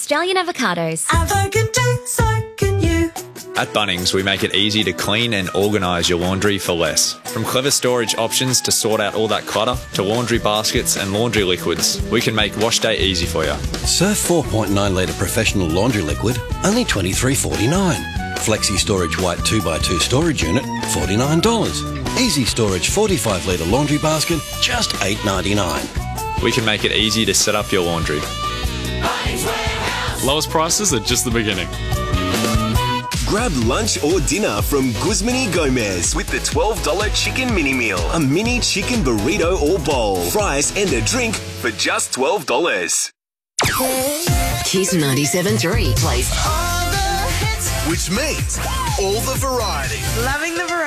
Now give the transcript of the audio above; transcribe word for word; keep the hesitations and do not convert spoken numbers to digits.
Australian avocados. Have a good day, so can you. At Bunnings, we make it easy to clean and organise your laundry for less. From clever storage options to sort out all that clutter, to laundry baskets and laundry liquids, we can make wash day easy for you. Surf four point nine litre professional laundry liquid, only twenty-three forty-nine. Flexi Storage White two by two storage unit, forty-nine dollars. Easy Storage forty-five litre laundry basket, just eight ninety-nine. We can make it easy to set up your laundry. Lowest prices are just the beginning. Grab lunch or dinner from Guzman y Gomez with the twelve dollar chicken mini meal. A mini chicken burrito or bowl, fries and a drink for just twelve dollars. Kiss ninety-seven point three plays All the hits. Which means all the variety. Loving the variety.